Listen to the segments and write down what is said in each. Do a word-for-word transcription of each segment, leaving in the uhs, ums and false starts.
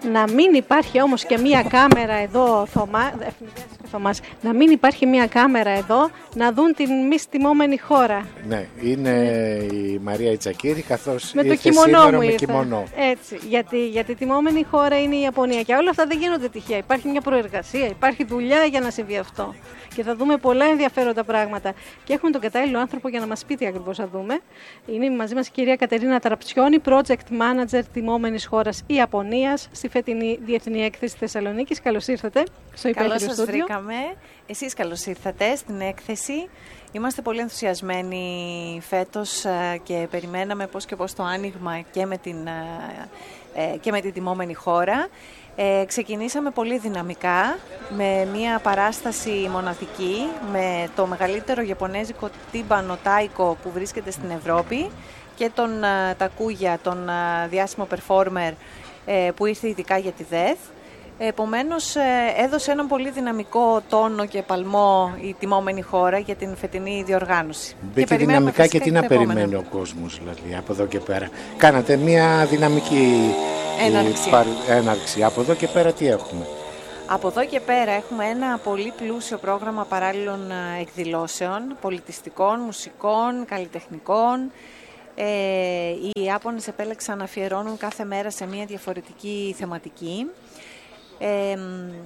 Να μην υπάρχει όμως και μία κάμερα εδώ, Θωμά, Θωμάς, να μην υπάρχει μία κάμερα εδώ να δουν την μη στιμώμενη χώρα. Ναι, είναι η Μαρία Ιτσακύρη, καθώς με ήρθε το κιμονό σήμερα μου με ήρθε. κιμονό. Έτσι, γιατί, γιατί η τιμώμενη χώρα είναι η Ιαπωνία και όλα αυτά δεν γίνονται τυχαία. Υπάρχει μια προεργασία, υπάρχει δουλειά για να συμβεί αυτό. Και θα δούμε πολλά ενδιαφέροντα πράγματα. Και έχουμε τον κατάλληλο άνθρωπο για να μας πει τι ακριβώς θα δούμε. Είναι μαζί μας η κυρία Κατερίνα Ταραψιώνη, Project Manager τιμώμενης χώρας Ιαπωνίας στη φετινή Διεθνή Έκθεση Θεσσαλονίκης. Καλώς ήρθατε στο υπέροχο στούντιο. Καλώς σας βρήκαμε. Εσείς καλώς ήρθατε στην έκθεση. Είμαστε πολύ ενθουσιασμένοι φέτος και περιμέναμε πώς και πώς το άνοιγμα και με την, και με την τιμώμενη χώρα. Ε, ξεκινήσαμε πολύ δυναμικά με μια παράσταση μοναδική με το μεγαλύτερο ιαπωνέζικο τίμπανο τάικο που βρίσκεται στην Ευρώπη και τον uh, Τακούγια, τον uh, διάσημο performer uh, που ήρθε ειδικά για τη ΔΕΘ. Επομένως uh, έδωσε έναν πολύ δυναμικό τόνο και παλμό η τιμώμενη χώρα για την φετινή διοργάνωση. Μπήκε και δυναμικά και τι να περιμένει ο κόσμος δηλαδή, από εδώ και πέρα. Κάνατε μια δυναμική έναρξη. έναρξη. Από εδώ και πέρα τι έχουμε? Από εδώ και πέρα έχουμε ένα πολύ πλούσιο πρόγραμμα παράλληλων εκδηλώσεων, πολιτιστικών, μουσικών, καλλιτεχνικών. Ε, οι Ιάπωνες επέλεξαν να αφιερώνουν κάθε μέρα σε μια διαφορετική θεματική. Ε,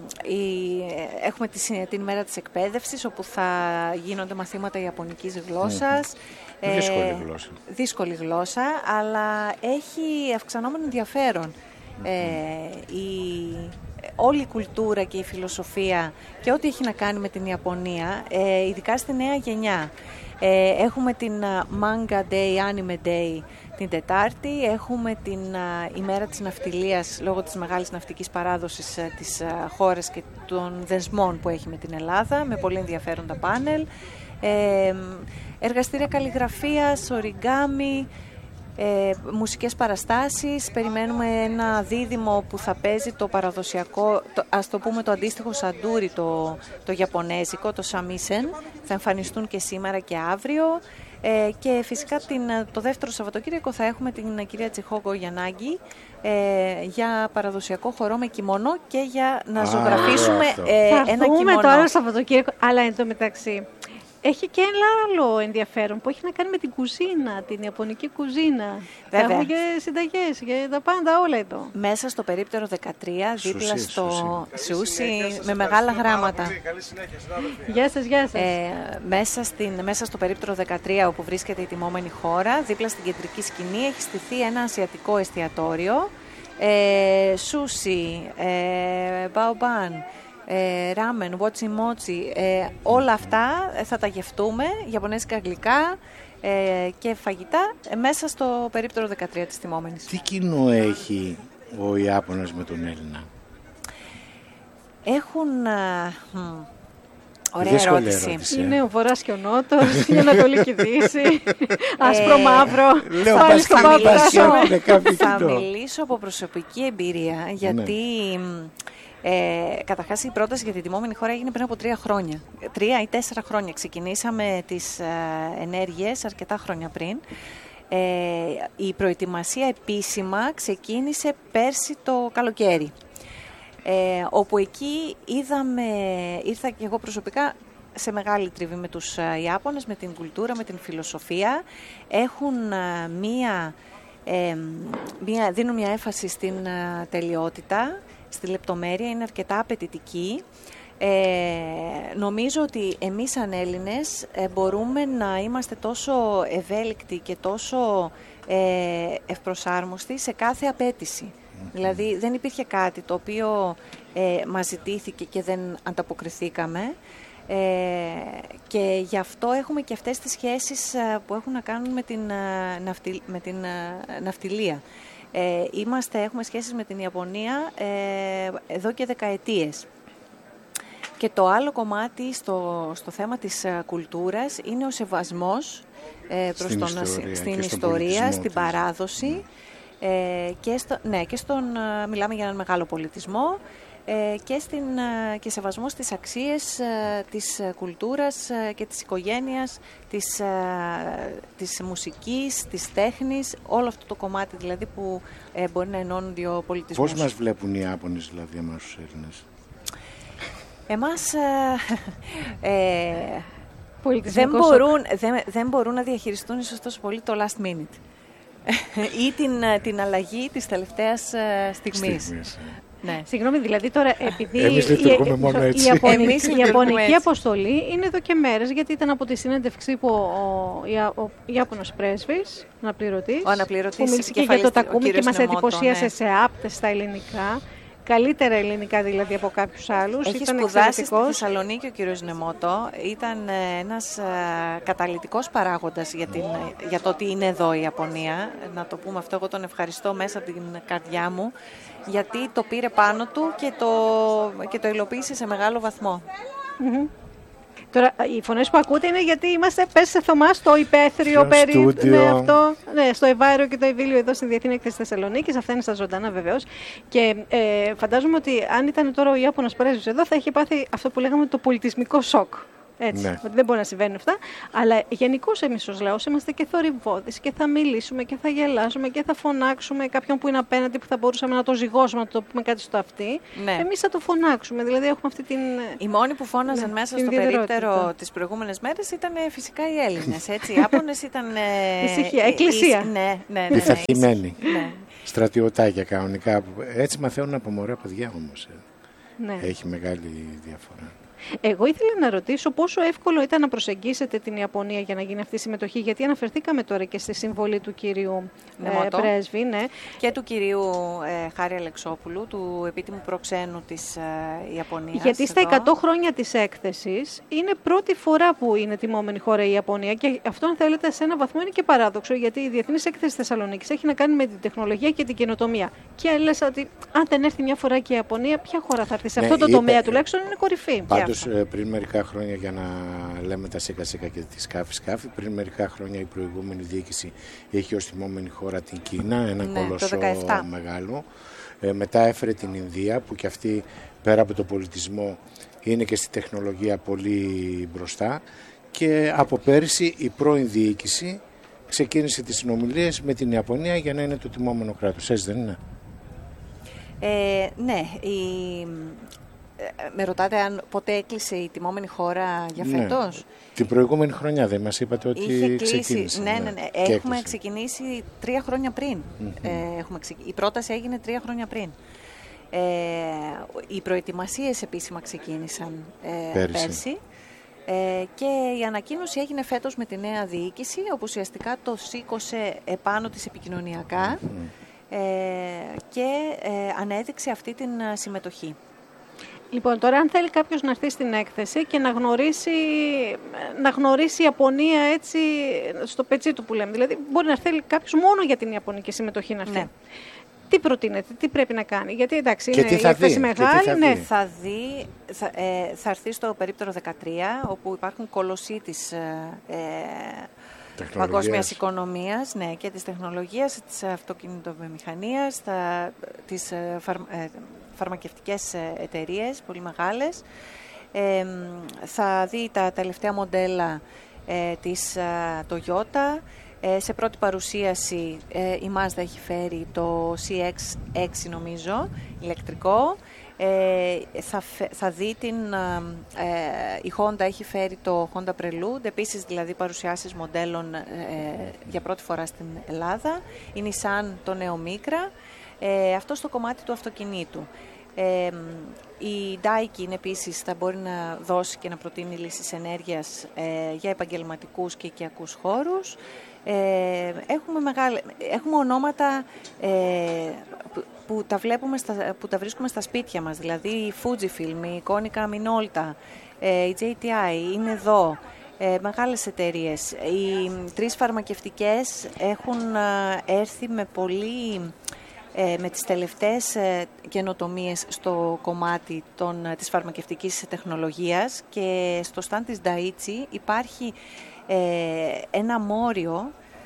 η, έχουμε τη, την ημέρα της εκπαίδευσης, όπου θα γίνονται μαθήματα ιαπωνικής γλώσσας. Mm-hmm. Ε, δύσκολη γλώσσα. Δύσκολη γλώσσα, αλλά έχει αυξανόμενο ενδιαφέρον. Mm-hmm. Ε, η, όλη η κουλτούρα και η φιλοσοφία και ό,τι έχει να κάνει με την Ιαπωνία, ε, ειδικά στη νέα γενιά. Ε, έχουμε την Manga Day, Anime Day την Τετάρτη, έχουμε την uh, ημέρα της ναυτιλίας λόγω της μεγάλης ναυτικής παράδοσης uh, της uh, χώρας και των δεσμών που έχει με την Ελλάδα, με πολύ ενδιαφέροντα πάνελ, ε, εργαστήρια καλλιγραφίας, οριγκάμι, ε, μουσικές παραστάσεις. Περιμένουμε ένα δίδυμο που θα παίζει το παραδοσιακό, το, ας το πούμε το αντίστοιχο σαντούρι, το, το ιαπωνέζικο, το σαμίσεν. Θα εμφανιστούν και σήμερα και αύριο. Ε, και φυσικά την, το δεύτερο Σαββατοκύριακο θα έχουμε την κυρία Τσιχόγκο Γιαννάγκη ε, για παραδοσιακό χορό με κιμονό και για να Α, ζωγραφίσουμε ε, θα ένα κιμονό. Θα δούμε το άλλο Σαββατοκύριακο, αλλά εν τω μεταξύ έχει και ένα άλλο ενδιαφέρον που έχει να κάνει με την κουζίνα, την ιαπωνική κουζίνα. Βέβαια. Θα έχουμε και συνταγές, και τα πάντα όλα εδώ. Μέσα στο περίπτερο δεκατρία, δίπλα σουσί, στο σούσι, με μεγάλα γράμματα. Γεια σας, γεια σας. Ε, μέσα, στην, μέσα στο περίπτερο δεκατρία, όπου βρίσκεται η τιμώμενη χώρα, δίπλα στην κεντρική σκηνή, έχει στηθεί ένα ασιατικό εστιατόριο. Ε, σούσι, ε, μπαομπάν, Ε, ράμεν, μότσι μότσι, ε, όλα αυτά θα τα γευτούμε, ιαπωνέζικα γλυκά ε, και φαγητά ε, μέσα στο περίπτερο δεκατρία της τιμώμενης. Τι κοινό έχει ο Ιάπωνας με τον Έλληνα? Έχουν... Α, μ, ωραία Δύσκολη ερώτηση. ερώτηση. Είναι ο Βορράς και ο Νότος, η Ανατολική Δύση, άσπρο μαύρο. Λέω, πάλι πας στο θα παπράσο. μιλήσω, Θα μιλήσω από προσωπική εμπειρία, γιατί... Ναι. Ε, καταρχάς η πρόταση για την τιμώμενη χώρα έγινε πριν από τρία χρόνια. Τρία ή τέσσερα χρόνια. Ξεκινήσαμε τις ε, ενέργειες αρκετά χρόνια πριν. Ε, η προετοιμασία επίσημα ξεκίνησε πέρσι το καλοκαίρι. Ε, όπου εκεί είδαμε, ήρθα και εγώ προσωπικά σε μεγάλη τριβή με τους ε, Ιάπωνες, με την κουλτούρα, με την φιλοσοφία. Έχουν ε, μία, ε, μία, δίνουν μια έμφαση στην ε, τελειότητα, στη λεπτομέρεια, είναι αρκετά απαιτητική. Ε, νομίζω ότι εμείς σαν Έλληνες ε, μπορούμε να είμαστε τόσο ευέλικτοι και τόσο ε, ευπροσάρμοστοι σε κάθε απέτηση. Mm-hmm. Δηλαδή δεν υπήρχε κάτι το οποίο ε, μας ζητήθηκε και δεν ανταποκριθήκαμε. Ε, και γι' αυτό έχουμε και αυτές τις σχέσεις ε, που έχουν να κάνουν με την, ε, ναυτιλ, με την ε, ναυτιλία. Ε, είμαστε, έχουμε σχέσεις με την Ιαπωνία ε, εδώ και δεκαετίες. Και το άλλο κομμάτι στο, στο θέμα της uh, κουλτούρας είναι ο σεβασμός ε, προς στην τον, ιστορία, στην και ιστορία, στην της. παράδοση. Mm. Ε, και, στο, ναι, και στον, uh, μιλάμε για έναν μεγάλο πολιτισμό. ε, και, στην, και σεβασμό στις αξίες ε, της κουλτούρας ε, και της οικογένειας, της, ε, της μουσικής, της τέχνης, όλο αυτό το κομμάτι δηλαδή που ε, μπορεί να ενώνουν δύο πολιτισμούς. Πώς μας βλέπουν οι Ιάπωνες δηλαδή εμάς τους Έλληνες? Εμάς ε, ε, δεν, μπορούν, δεν, δεν μπορούν να διαχειριστούν ίσως τόσο πολύ το last minute ή την, την αλλαγή της τελευταίας στιγμής. Στιγμής. Ναι. Συγγνώμη, δηλαδή τώρα επειδή Εμείς λειτουργούμε μόνο έτσι. η, Ιαπωνική, Εμείς η Ιαπωνική έτσι. αποστολή είναι εδώ και μέρες, γιατί ήταν από τη συνέντευξη που ο, ο, ο Ιάπωνος πρέσβης, αναπληρωτής, ο αναπληρωτής που μίλησε και για το Τακούμι και μας εντυπωσίασε, ναι, σε άπτες στα ελληνικά. Καλύτερα ελληνικά δηλαδή από κάποιους άλλους. Έχει ήταν σπουδάσει στη Θεσσαλονίκη ο κύριος Νεμότο. Ήταν ένας ε, καταλυτικός παράγοντας για, την, για το ότι είναι εδώ η Ιαπωνία. Να το πούμε αυτό, εγώ τον ευχαριστώ μέσα από την καρδιά μου, γιατί το πήρε πάνω του και το, και το υλοποίησε σε μεγάλο βαθμό. Mm-hmm. Τώρα, οι φωνές που ακούτε είναι γιατί είμαστε, πες σε Θωμά, στο υπαίθριο περί, ναι, αυτό, ναι, στο Ευάριο και το Εβίλιο εδώ στην Διεθνή Έκθεση Θεσσαλονίκης. Αυτά είναι στα ζωντανά βεβαίως. Και ε, φαντάζομαι ότι αν ήταν τώρα ο Ιάπωνας πρέσβης εδώ, θα είχε πάθει αυτό που λέγαμε το πολιτισμικό σοκ. Έτσι, ναι. Ότι δεν μπορεί να συμβαίνουν αυτά. Αλλά γενικώς εμείς ως λαός είμαστε και θορυβώδεις και θα μιλήσουμε και θα γελάσουμε και θα φωνάξουμε κάποιον που είναι απέναντι, που θα μπορούσαμε να το ζυγώσουμε, να το πούμε κάτι στο αυτί. Ναι. Εμείς θα το φωνάξουμε. Δηλαδή έχουμε αυτή την. Οι μόνοι που φώναζαν, ναι, μέσα στο περίπτερο τις προηγούμενες μέρες ήταν φυσικά οι Έλληνες. Έτσι. Οι Ιάπωνες ήταν. Ησυχία, εκκλησία. Ναι, ναι, ναι, ναι, πειθαρχημένοι. Ναι. Στρατιωτάκια κανονικά. Έτσι μαθαίνουν από μωρά παιδιά όμως. Ναι. Έχει μεγάλη διαφορά. Εγώ ήθελα να ρωτήσω πόσο εύκολο ήταν να προσεγγίσετε την Ιαπωνία για να γίνει αυτή η συμμετοχή, γιατί αναφερθήκαμε τώρα και στη συμβολή του κυρίου ε, πρέσβη, ναι. Και του κυρίου ε, Χάρη Αλεξόπουλου, του επίτιμου προξένου της ε, Ιαπωνίας. Γιατί στα εκατό χρόνια της έκθεσης είναι πρώτη φορά που είναι τιμόμενη χώρα η Ιαπωνία, και αυτό, αν θέλετε, σε ένα βαθμό είναι και παράδοξο, γιατί η Διεθνής Έκθεση Θεσσαλονίκης έχει να κάνει με την τεχνολογία και την καινοτομία. Και λες ότι αν δεν έρθει μια φορά και η Ιαπωνία, ποια χώρα θα έρθει? Σε ναι, αυτό το είπε, τομέα τουλάχιστον είναι κορυφή. Πάντως, πριν μερικά χρόνια, για να λέμε τα σίκα σίκα και τη σκάφη σκάφη, πριν μερικά χρόνια η προηγούμενη διοίκηση είχε ως τιμόμενη χώρα την Κίνα, ένα ναι, κολοσσό μεγάλο. Ε, μετά έφερε την Ινδία, που και αυτή πέρα από το πολιτισμό είναι και στη τεχνολογία πολύ μπροστά. Και από πέρυσι η πρώην διοίκηση ξεκίνησε τις συνομιλίες με την Ιαπωνία για να είναι το τιμόμενο κράτος. Έτσι δεν είναι? Ε, ναι, η... Με ρωτάτε αν ποτέ έκλεισε η τιμόμενη χώρα για φέτος? Ναι. Την προηγούμενη χρονιά δεν μας είπατε ότι είχε ξεκίνησε? Ναι, ναι, ναι. Έχουμε έκλεισε. ξεκινήσει τρία χρόνια πριν. Mm-hmm. Ε, έχουμε ξε... Η πρόταση έγινε τρία χρόνια πριν. Ε, οι προετοιμασίες επίσημα ξεκίνησαν ε, πέρσι. πέρσι. Ε, και η ανακοίνωση έγινε φέτος με τη νέα διοίκηση, όπου ουσιαστικά το σήκωσε επάνω της επικοινωνιακά mm-hmm. ε, και ε, ανέδειξε αυτή την συμμετοχή. Λοιπόν, τώρα αν θέλει κάποιος να έρθει στην έκθεση και να γνωρίσει, να γνωρίσει η Ιαπωνία έτσι στο πετσί του που λέμε, δηλαδή μπορεί να θέλει κάποιος μόνο για την Ιαπωνική συμμετοχή να έρθει. Ναι. Τι προτείνετε, τι πρέπει να κάνει? Γιατί εντάξει, είναι η έκθεση μεγάλη. Θα, ναι. θα δει, θα, ε, θα έρθει στο περίπτερο δεκατρία, όπου υπάρχουν κολοσσοί της ε, παγκόσμιας οικονομίας, ναι, και της τεχνολογίας, της αυτοκινητοβιομηχανίας, της ε, φαρ, ε, φαρμακευτικές εταιρείες, πολύ μεγάλες. Ε, θα δει τα τελευταία μοντέλα ε, της ε, Toyota. Ε, σε πρώτη παρουσίαση ε, η Mazda έχει φέρει το σι εξ έξι, νομίζω, ηλεκτρικό. Ε, θα, θα δει την, ε, η Honda έχει φέρει το Honda Prelude, επίσης δηλαδή παρουσιάσεις μοντέλων ε, για πρώτη φορά στην Ελλάδα. Η Nissan το νέο Micra, ε, αυτό στο κομμάτι του αυτοκινήτου. Ε, η Daikin επίσης θα μπορεί να δώσει και να προτείνει λύσεις ενέργειας ε, για επαγγελματικούς και οικιακούς χώρους. Ε, έχουμε, μεγάλη, έχουμε ονόματα ε, που, που, τα βλέπουμε στα, που τα βρίσκουμε στα σπίτια μας, δηλαδή η Fujifilm, η Konica Minolta, ε, η τζέι τι άι είναι εδώ, ε, μεγάλες εταιρείες. Οι τρεις φαρμακευτικές έχουν ε, έρθει με πολύ... Ε, με τις τελευταίες ε, καινοτομίες στο κομμάτι των, της φαρμακευτικής τεχνολογίας, και στο stand της Daiichi υπάρχει ε, ένα μόριο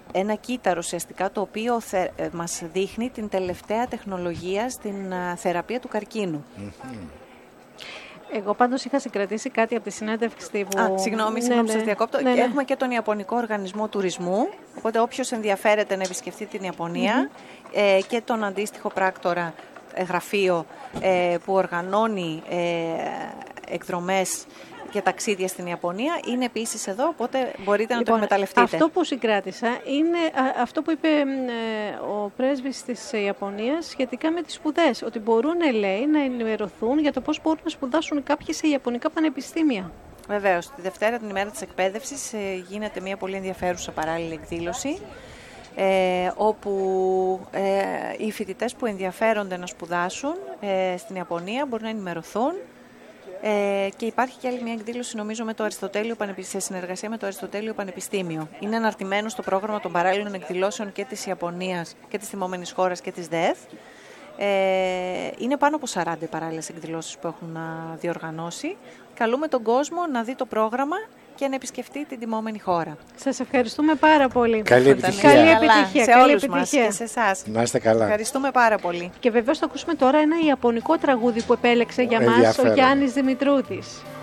ένα κύτταρο ουσιαστικά, το οποίο θε, ε, μας δείχνει την τελευταία τεχνολογία στην α, θεραπεία του καρκίνου. Mm-hmm. Εγώ πάντως είχα συγκρατήσει κάτι από τη συνέντευξη που... Α, συγγνώμη, συγγνώμη, ναι, σας διακόπτω. Ναι, ναι. Έχουμε και τον Ιαπωνικό Οργανισμό Τουρισμού, οπότε όποιος ενδιαφέρεται να επισκεφτεί την Ιαπωνία mm-hmm. ε, και τον αντίστοιχο πράκτορα ε, γραφείο ε, που οργανώνει ε, εκδρομές και ταξίδια στην Ιαπωνία, είναι επίσης εδώ, οπότε μπορείτε να λοιπόν, το εκμεταλλευτείτε. Αυτό που συγκράτησα είναι α, αυτό που είπε ε, ο πρέσβης της Ιαπωνίας σχετικά με τις σπουδές. Ότι μπορούν, λέει, να ενημερωθούν για το πώς μπορούν να σπουδάσουν κάποιοι σε ιαπωνικά πανεπιστήμια. Βεβαίως. Τη Δευτέρα, την ημέρα της εκπαίδευσης, ε, γίνεται μια πολύ ενδιαφέρουσα παράλληλη εκδήλωση, ε, όπου ε, οι φοιτητές που ενδιαφέρονται να σπουδάσουν ε, στην Ιαπωνία μπορούν να ενημερωθούν. Ε, και υπάρχει και άλλη μια εκδήλωση, νομίζω, με το Αριστοτέλειο, σε συνεργασία με το Αριστοτέλειο Πανεπιστήμιο. Είναι αναρτημένο στο πρόγραμμα των παράλληλων εκδηλώσεων και της Ιαπωνίας και της θυμόμενης χώρας και της ΔΕΘ. Ε, είναι πάνω από σαράντα παράλληλες εκδηλώσεις που έχουν διοργανώσει. Καλούμε τον κόσμο να δει το πρόγραμμα και να επισκεφτεί την τιμόμενη χώρα. Σας ευχαριστούμε πάρα πολύ. Καλή επιτυχία. Καλή επιτυχία. Σε Καλή όλους επιτυχία. μας και σε εσάς. Να είστε καλά. Ευχαριστούμε πάρα πολύ. Και βεβαίως θα ακούσουμε τώρα ένα ιαπωνικό τραγούδι που επέλεξε για μας ο Γιάννης Δημητρούτης.